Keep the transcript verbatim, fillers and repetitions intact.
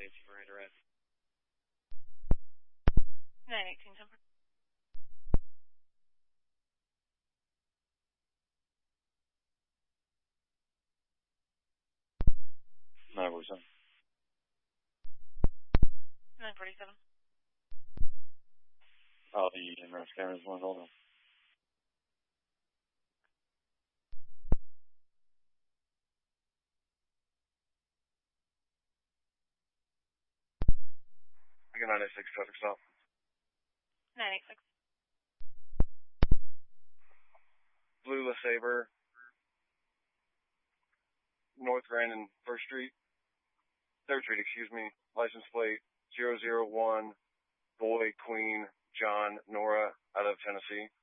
eighteen Miranda Red. nine eighteen Temper. nine forty-seven. nine forty-seven. Oh, the inverse cameras one, hold on. I got nine eighty-six traffic stop. nine eighty-six. Blue LeSabre, North Grand and First Street. Third Street, excuse me. License plate zero zero one, Boy, Queen, John, Nora, out of Tennessee.